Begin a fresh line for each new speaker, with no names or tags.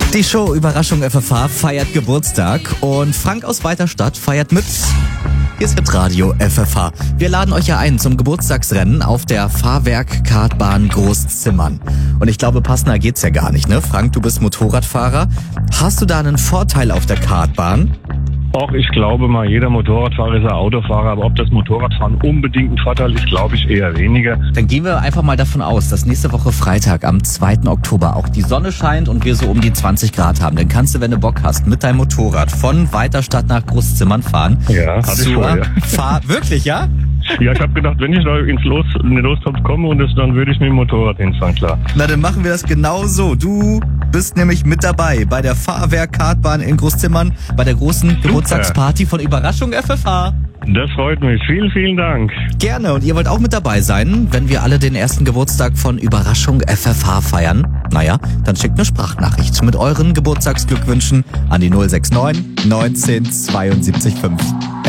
Die Show Überraschung FFH feiert Geburtstag und Frank aus Weiterstadt feiert mit. Hier ist Hitradio FFH. Wir laden euch ja ein zum Geburtstagsrennen auf der Fahrwerk-Kartbahn Großzimmern. Und ich glaube, passender geht's ja gar nicht, ne? Frank, du bist Motorradfahrer. Hast du da einen Vorteil auf der Kartbahn?
Auch ich glaube mal, jeder Motorradfahrer ist ein Autofahrer, aber ob das Motorradfahren unbedingt ein Vorteil ist, glaube ich eher weniger.
Dann gehen wir einfach mal davon aus, dass nächste Woche Freitag am 2. Oktober auch die Sonne scheint und wir so um die 20 Grad haben. Dann kannst du, wenn du Bock hast, mit deinem Motorrad von Weiterstadt nach Großzimmern fahren.
Ja, hatte ich vor, ja.
Wirklich, ja?
Ja, ich habe gedacht, wenn ich da in den Lostopf komme und dann würde ich mit dem Motorrad hinfahren, klar.
Na, dann machen wir das genau so. Du bist nämlich mit dabei bei der Fahrwerk-Kartbahn in Großzimmern, bei der großen Geburtstagsparty von Überraschung FFH.
Das freut mich. Vielen, vielen Dank.
Gerne. Und ihr wollt auch mit dabei sein, wenn wir alle den ersten Geburtstag von Überraschung FFH feiern? Naja, dann schickt eine Sprachnachricht mit euren Geburtstagsglückwünschen an die 069 19 72 5.